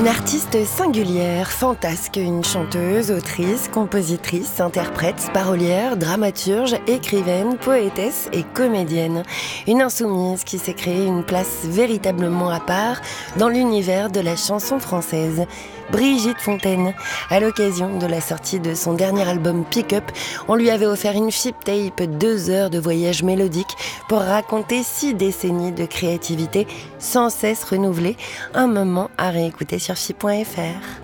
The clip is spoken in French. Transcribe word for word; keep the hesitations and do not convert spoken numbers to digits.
Une artiste singulière, fantasque, une chanteuse, autrice, compositrice, interprète, parolière, dramaturge, écrivaine, poétesse et comédienne. Une insoumise qui s'est créée une place véritablement à part dans l'univers de la chanson française. Brigitte Fontaine. À l'occasion de la sortie de son dernier album Pick Up, on lui avait offert une chip tape, deux heures de voyage mélodique pour raconter six décennies de créativité sans cesse renouvelée. Un moment à réécouter sur chi point f r.